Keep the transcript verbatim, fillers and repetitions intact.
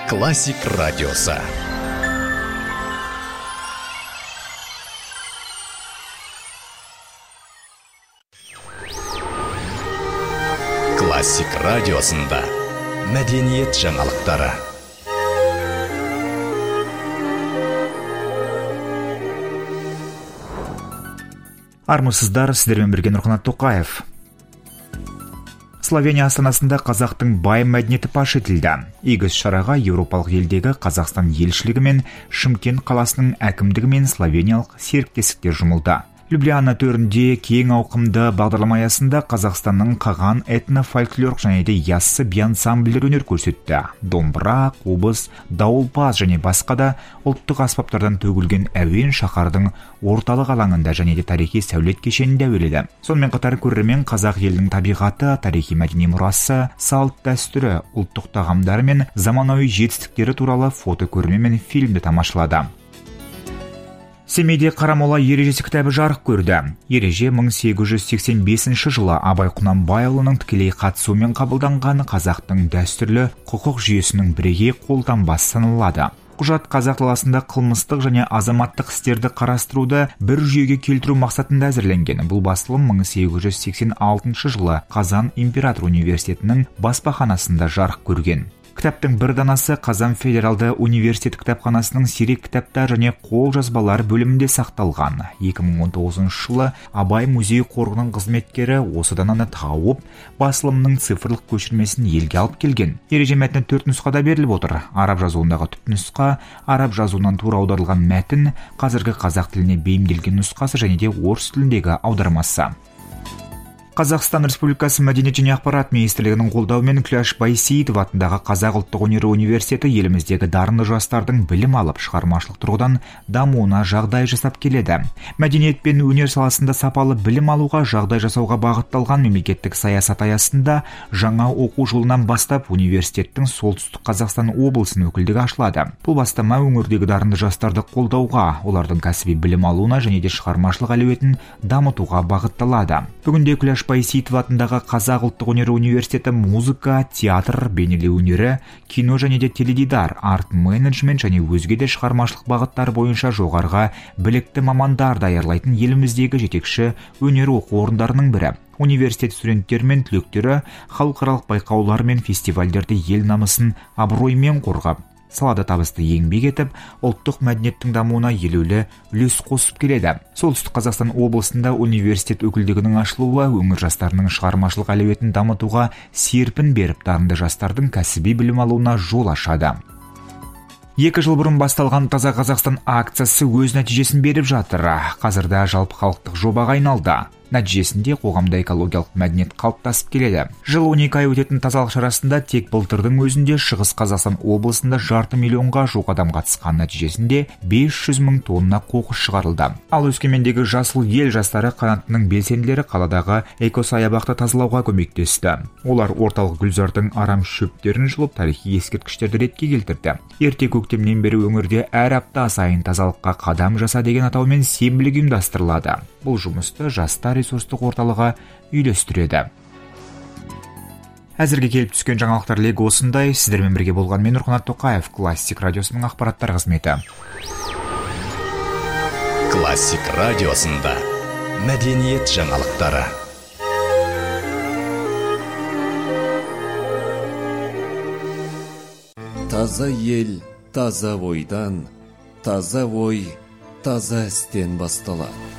Классик радиосы. Классик радиосында мәдениет жаңалықтары. Армысыздар, сіздермен бірге Нұрқанат Тоқаев. Словения астанасында қазақтың бай мәдениеті паш етілді. Игі шараға Еуропалық елдегі Қазақстан елшілігі мен Шымкент қаласының әкімдігі мен словениялық серіктестіктер жұмылды. Любляна төрінде кең ауқымды бағдарлама аясында Қазақстанның қаған этно-фольклорлық және де яссы би ансамбльдері өнер көрсетті. Домбыра, қобыз, дауылпаз және басқа да ұлттық аспаптардан төгілген әуен шаһардың орталық алаңында және де тарихи сәулет кешенінде әуеледі. Сонымен қатар көрермен қазақ елінің табиғаты, тарихи мәдени мұрасы, салт дәстүрі, ұлттық тағамдары мен заманауи жетістіктері туралы фото көрме мен фильмді тамашалады. Семейде Қарамола ережесі кітабы жарық көрді. Ереже мың сегіз жүз сексен бесінші жылы Абай Құнанбайұлының тікелей қатысуымен қабылданған қазақтың дәстүрлі құқық жүйесінің бірегей қолтаңбасы саналады. Құжат қазақ даласында қылмыстық және азаматтық істерді қарастыруды бір жүйеге келтіру мақсатында әзірленген. Бұл басылым мың сегіз жүз сексен алтыншы жылы Қазан император университетінің баспаханасында жарық көрген. Кітаптың бір данасы Қазан федералды университет кітапханасының сирек кітаптар және қолжазбалар бөлімінде сақталған. екі мың он тоғызыншы жылы Абай музей қорының қызметкері осы дананы тауып, басылымның цифрлық көшірмесін елге алып келген. Ереже мәтіні төрт нұсқада беріліп отыр. Араб жазуындағы түпнұсқа, араб жазуынан тура аударылған мәтін, қазіргі қазақ тіліне бейімделген нұсқасы және де орыс тіліндегі аудармасы. Қазақстан Республикасы Мәдениет және ақпарат министрлігінің қолдауымен Күләш Байсейітов атындағы Қазақ ұлттық өнері университеті еліміздегі дарынды жастардың білім алып, шығармашылық тұрғыдан дамуына жағдай жасап келеді. Мәдениет пен өнер саласында сапалы білім алуға жағдай жасауға бағытталған мемлекеттік саясат аясында жаңа оқу жылынан бастап университеттің солтүстік Қазақстан облысының өкілдігі ашылады. Бұл бастама өңірдегі дарынды жастарды қолдауға, олардың кәсіби білім алуына және де шығармашылық әлеуетін дамытуға бағытталады. Бүгінде Күләш Байсейітов атындағы Қазақ ұлттық өнері университеті музыка, театр, бейнелеу өнері, кино және де теледидар, арт менеджмент және өзге де шығармашылық бағыттар бойынша жоғарғы білікті мамандар даярлайтын еліміздегі жетекші өнер оқу орындарының бірі. Университет студенттері мен түлектері халықаралық байқаулар мен фестивальдерде ел намысын абыроймен қорғап, салада табысты еңбек етіп, ұлттық мәдениеттің дамуына елеулі үлес қосып келеді. Солтүстік Қазақстан облысында университет өкілдігінің ашылуы өңір жастарының шығармашылық әлеуетін дамытуға серпін беріп, дарынды жастардың кәсіби білім алуына жол ашады. Екі жыл бұрын басталған Таза Қазақстан акциясы өз нәтижесін беріп жатыр. Қазірде жалпы халықтық жобаға айналды. Нәтижесінде қоғамда экологиялық мәдениет қалыптасып келеді. Жыл он екі ай өтетін тазалық шарасында тек былтырдың өзінде Шығыс Қазақстан облысында жарты миллионға жуық адам қатысқан. Нәтижесінде бес жүз мың тонна қоқыс шығарылды. Ал Өскемендегі Жасыл ел жастары қанатының белсенділері қаладағы экосаябақты тазалауға көмектесті. Олар орталық Гүлзардың арам шөптерін жұлып, тарихи ескерткіштерді ретке келтірді. Ерте көктемнен бері өңірде әр апта сайын тазалыққа қадам жаса деген атаумен сенбілік ұйымдастырылады. Бұл жұмысты жастар ресурстық орталығы үйлестіреді. Әзірге келіп түскен жаңалықтар легі осындай. Сіздермен бірге болған мен Нұрқанат Тоқаев, Классик радиосының ақпараттар қызметі. Классик радиосында мәдениет жаңалықтары. Таза ел, таза ойдан, таза ой, таза істен басталады.